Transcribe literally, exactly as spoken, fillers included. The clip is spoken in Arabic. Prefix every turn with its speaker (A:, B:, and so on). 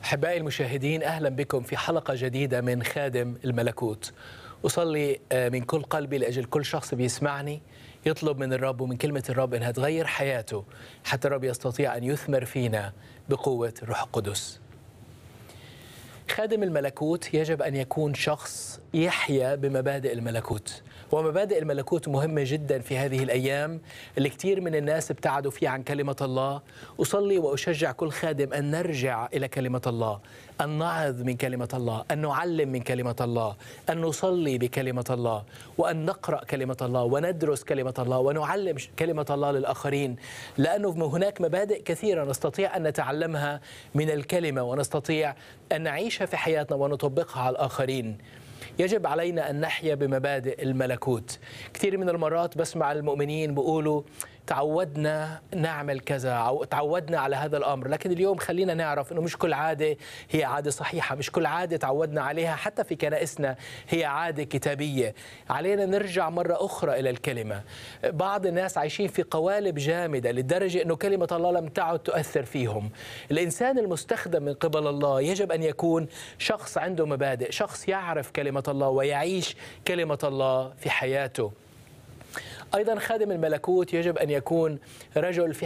A: أحبائي المشاهدين، أهلا بكم في حلقة جديدة من خادم الملكوت. أصلي من كل قلبي لأجل كل شخص بيسمعني يطلب من الرب ومن كلمة الرب أنها تغير حياته حتى الرب يستطيع أن يثمر فينا بقوة الروح القدس. خادم الملكوت يجب أن يكون شخص يحيا بمبادئ الملكوت، ومبادئ الملكوت مهمة جدا في هذه الأيام اللي كثير من الناس ابتعدوا فيها عن كلمة الله. أصلي وأشجع كل خادم أن نرجع إلى كلمة الله، أن نعظ من كلمة الله، أن نعلم من كلمة الله، أن نصلي بكلمة الله، وأن نقرأ كلمة الله وندرس كلمة الله ونعلم كلمة الله للآخرين، لأنه هناك مبادئ كثيرة نستطيع أن نتعلمها من الكلمة ونستطيع أن نعيشها في حياتنا ونطبقها على الآخرين. يجب علينا أن نحيا بمبادئ الملكوت. كثير من المرات بسمع المؤمنين بيقولوا تعودنا نعمل كذا أو تعودنا على هذا الأمر، لكن اليوم خلينا نعرف أنه مش كل عادة هي عادة صحيحة، مش كل عادة تعودنا عليها حتى في كنائسنا هي عادة كتابية. علينا نرجع مرة أخرى إلى الكلمة. بعض الناس عايشين في قوالب جامدة لدرجة أنه كلمة الله لم تعد تؤثر فيهم. الإنسان المستخدم من قبل الله يجب أن يكون شخص عنده مبادئ، شخص يعرف كلمة الله ويعيش كلمة الله في حياته. أيضا خادم الملكوت يجب أن يكون رجل في